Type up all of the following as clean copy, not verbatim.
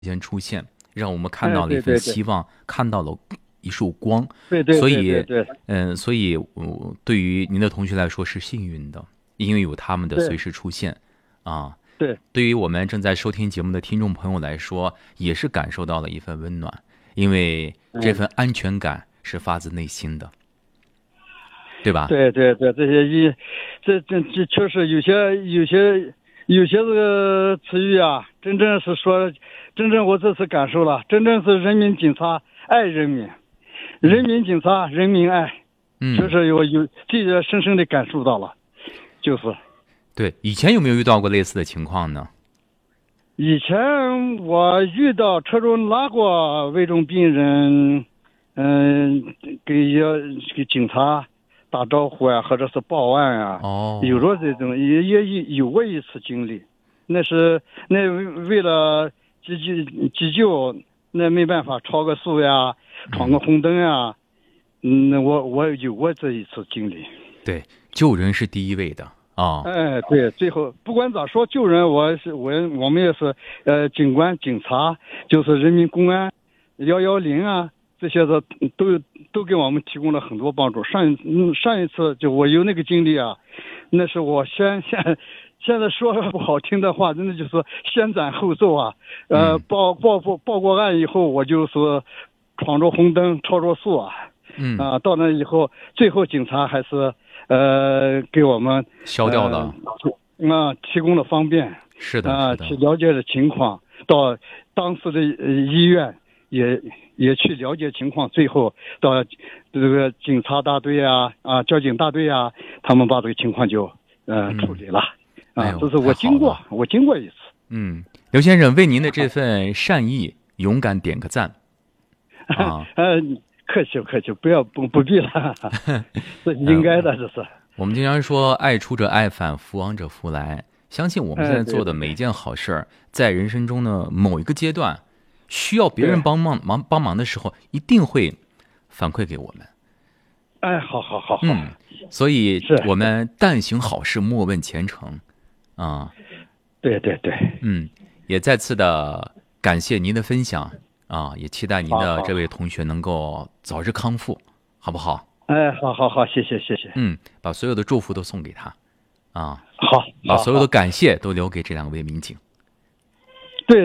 先出现，让我们看到了一份希望，看到了一束光。所以对于您的同学来说是幸运的，因为有他们的随时出现啊。对于我们正在收听节目的听众朋友来说，也是感受到了一份温暖，因为这份安全感是发自内心的，对吧？ 对，这确实有些这个词语啊，真正我这次感受了，真正是人民警察爱人民，人民警察人民爱，确实有这个深深的感受到了，就是。 对，以前有没有遇到过类似的情况呢？ 以前我遇到车中拉过危重病人，给警察打招呼啊，或者是报案啊，有过这种，也有过一次经历。那为了急救，那没办法超个速呀，闯个红灯啊，我有过这一次经历。 对，救人是第一位的。 对，最后不管咋说，救人我们也是警官、警察，就是人民公安、110啊，这些的都给我们提供了很多帮助。上一次就我有那个经历啊，那是我现在说不好听的话，真的就是先斩后奏啊。报过案以后，我就是闯着红灯、超着速啊。到那以后，最后警察还是给我们消掉了， 提供了方便。 是的， 去了解的情况，到当时的医院也去了解情况，最后到这个警察大队交警大队啊，他们把这个情况就处理了。这是我经过一次。 刘先生为您的这份善意勇敢点个赞。 客气，不必了，这应该的，这是。 我们经常说爱出者爱返，福往者福来。相信我们现在做的每一件好事，在人生中的某一个阶段，需要别人帮忙的时候，一定会反馈给我们。 好。 所以我们但行好事，莫问前程。 对。 也再次的感谢您的分享。也期待您的这位同学能够早日康复，好不好？ 好，谢谢。 把所有的祝福都送给他， 好， 把所有的感谢都留给这两位民警。 对，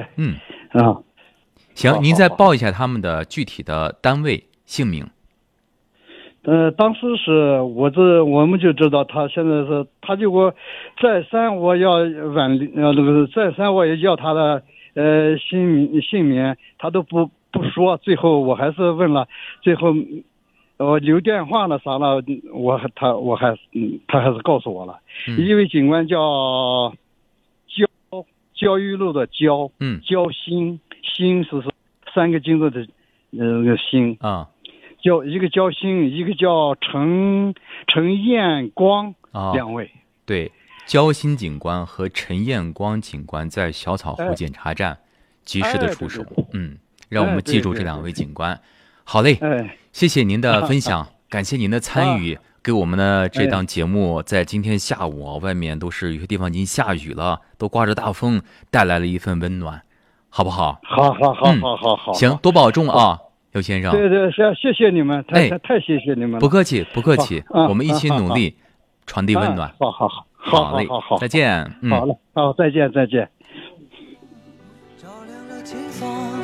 行，您再报一下他们的具体的单位姓名。 当时是我们就知道他现在是，他就我再三我要再三我也要他的。姓名他都不说，最后我还是问了，最后我留电话了啥了，他还是告诉我了。一位警官叫焦裕禄的焦，焦兴是3个金字的兴一个焦兴，一个叫陈彦光，两位。 对。焦新警官和陈彦光警官在小草湖检查站及时的出手，让我们记住这两位警官。好嘞，谢谢您的分享，感谢您的参与，给我们的这档节目在今天下午外面都是有些地方已经下雨了，都刮着大风，带来了一份温暖，好不好？ 好， 行，多保重啊，刘先生。 对，谢谢你们，太谢谢你们了。 不客气，我们一起努力传递温暖。 好嘞，再见。 好了，再见。 照亮了前方